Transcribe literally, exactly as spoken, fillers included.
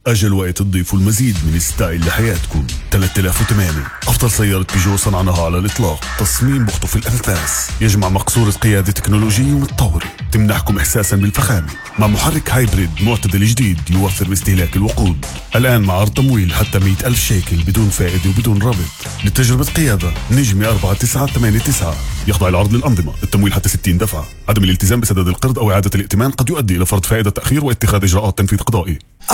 أجل وقت تضيفوا المزيد من ستايل لحياتكم. ثلاثة آلاف وثمانية أفضل سيارة بيجو صنعناها على الإطلاق. تصميم بخطف الأنفاس، يجمع مقصورة قيادة تكنولوجية ومتطورة تمنحكم إحساسا بالفخامة مع محرك هايبريد معتدل جديد يوفر باستهلاك الوقود. الآن مع عرض تمويل حتى مئة ألف شيكل بدون فائدة وبدون ربط. لتجربة قيادة نجمة أربعة تسعة ثمانية تسعة. يخضع العرض للأنظمة، التمويل حتى ستين دفعة. عدم الالتزام بسداد القرض أو إعادة الائتمان قد يؤدي إلى فرض فائدة تأخير واتخاذ إجراءات تنفيذ قضائي.